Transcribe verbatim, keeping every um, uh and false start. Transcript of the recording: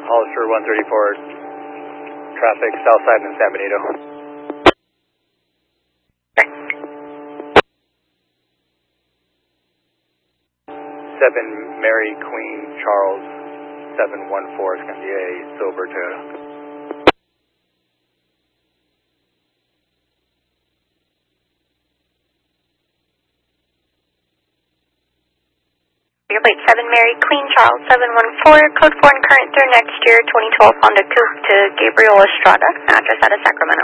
Hollister one thirty-four, traffic south side in San Benito. seven Mary Queen Charles seven one four is going to be a silver Toyota. Your plate seven Mary Queen Charles seven one four, code four and current through next year, twenty twelve Honda Coupe to Gabriel Estrada, address out of Sacramento.